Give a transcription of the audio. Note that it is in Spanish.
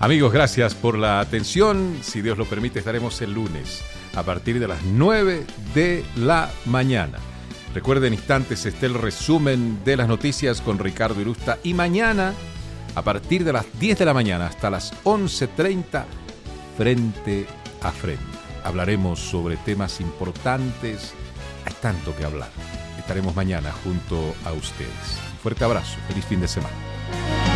Amigos, gracias por la atención. Si Dios lo permite, estaremos el lunes a partir de las 9 de la mañana. Recuerden, en instantes está el resumen de las noticias con Ricardo Irusta. Y mañana, a partir de las 10 de la mañana hasta las 11:30, frente a frente. Hablaremos sobre temas importantes. Hay tanto que hablar. Estaremos mañana junto a ustedes. Un fuerte abrazo. Feliz fin de semana.